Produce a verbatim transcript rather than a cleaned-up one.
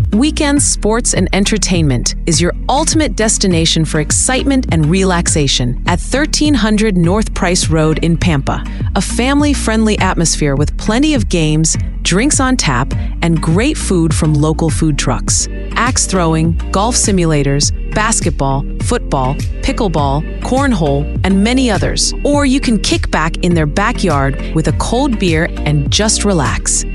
Weekend Sports and Entertainment is your ultimate destination for excitement and relaxation at thirteen hundred North Price Road in Pampa. A family-friendly atmosphere with plenty of games, drinks on tap, and great food from local food trucks. Axe throwing, golf simulators, basketball, football, pickleball, cornhole, and many others. Or you can kick back in their backyard with a cold beer and just relax.